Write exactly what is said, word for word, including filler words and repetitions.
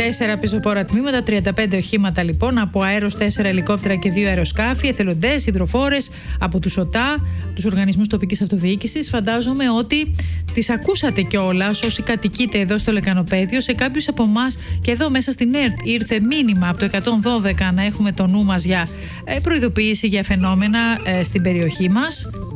τέσσερα πεζοπόρα τμήματα, τριάντα πέντε οχήματα λοιπόν, από αέρος τέσσερα ελικόπτερα και δύο αεροσκάφη, εθελοντές, υδροφόρες, από τους ΟΤΑ, τους οργανισμούς τοπικής αυτοδιοίκησης. Φαντάζομαι ότι τις ακούσατε κιόλας όσοι κατοικείτε εδώ στο Λεκανοπαίδιο. Σε κάποιους από εμάς και εδώ μέσα στην ΕΡΤ ήρθε μήνυμα από το εκατόν δώδεκα να έχουμε το νου μας για προειδοποίηση για φαινόμενα στην περιοχή μας.